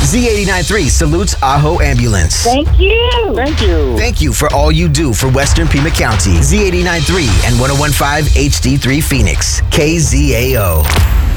Z89.3 salutes Ajo Ambulance. Thank you. Thank you. Thank you for all you do for Western Pima County. Z89.3 and 101.5 HD3 Phoenix. KZAO.